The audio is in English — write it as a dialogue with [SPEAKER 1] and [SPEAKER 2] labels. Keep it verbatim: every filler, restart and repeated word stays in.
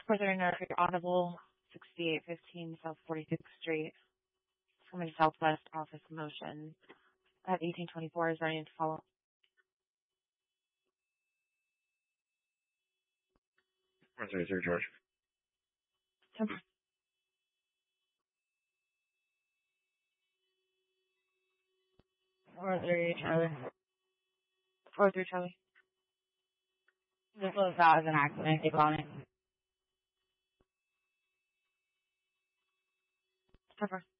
[SPEAKER 1] Further north, Audible, sixty-eight fifteen South forty-sixth Street, coming to Southwest Office Motion at eighteen twenty-four. Is there any to follow?
[SPEAKER 2] four three three, George.
[SPEAKER 1] Okay. four three, Charlie. four three, Charlie. This was out as an accident. Keep on it. Cover.